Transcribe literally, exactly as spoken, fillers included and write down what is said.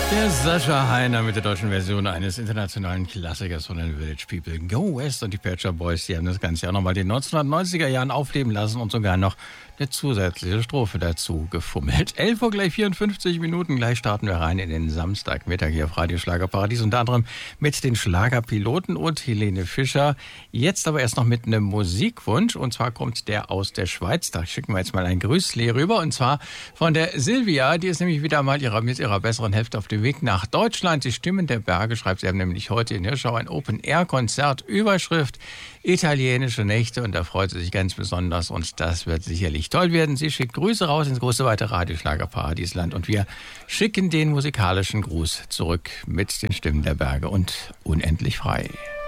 Der Sascha Heiner mit der deutschen Version eines internationalen Klassikers von den Village People. Go West und die Pet Shop Boys, die haben das Ganze ja nochmal in den neunzehnhundertneunziger Jahren aufleben lassen und sogar noch eine zusätzliche Strophe dazu gefummelt. elf Uhr gleich vierundfünfzig Minuten, gleich starten wir rein in den Samstagmittag hier auf Radio Schlagerparadies, unter anderem mit den Schlagerpiloten und Helene Fischer. Jetzt aber erst noch mit einem Musikwunsch, und zwar kommt der aus der Schweiz. Da schicken wir jetzt mal ein Grüßli rüber, und zwar von der Silvia, die ist nämlich wieder mal ihrer, mit ihrer besseren Hälfte auf dem Weg nach Deutschland. Die Stimmen der Berge, schreibt sie, haben nämlich heute in Hirschau ein Open-Air-Konzert, Überschrift italienische Nächte, und da freut sie sich ganz besonders, und das wird sicherlich toll werden. Sie schickt Grüße raus ins große weite Radioschlagerparadiesland, und wir schicken den musikalischen Gruß zurück mit den Stimmen der Berge und Unendlich frei.